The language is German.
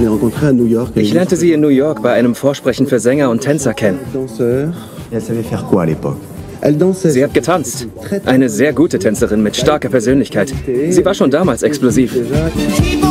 Ich lernte sie in New York bei einem Vorsprechen für Sänger und Tänzer kennen. Sie hat getanzt. Eine sehr gute Tänzerin mit starker Persönlichkeit. Sie war schon damals explosiv.